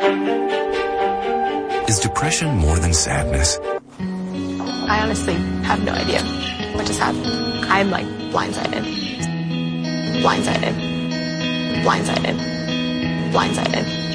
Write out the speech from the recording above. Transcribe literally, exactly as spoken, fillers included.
Is depression more than sadness? I honestly have no idea what just happened. I'm like blindsided. Blindsided. Blindsided. Blindsided.